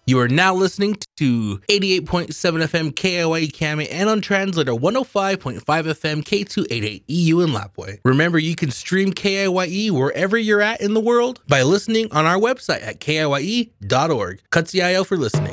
You are now listening to 88.7 FM KIYE Kame and on translator 105.5 FM K288 EU in Lapwai. Remember, you can stream KIYE wherever you're at in the world by listening on our website at kiye.org. Katsiayo for listening.